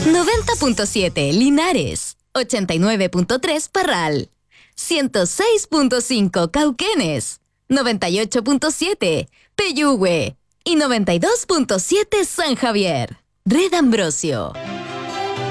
90.7 Linares, 89.3 Parral, 106.5 Cauquenes, 98.7 Peyúgue y 92.7 San Javier. Red Ambrosio.